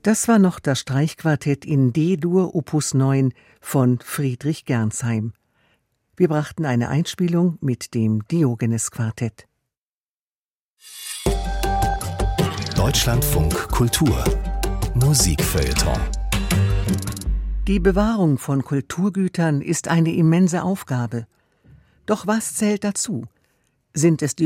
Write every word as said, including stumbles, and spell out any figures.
Das war noch das Streichquartett in D-Dur Opus neun von Friedrich Gernsheim. Wir brachten eine Einspielung mit dem Diogenes-Quartett. Deutschlandfunk Kultur Musikfeuilleton. Die Bewahrung von Kulturgütern ist eine immense Aufgabe. Doch was zählt dazu? Sind es die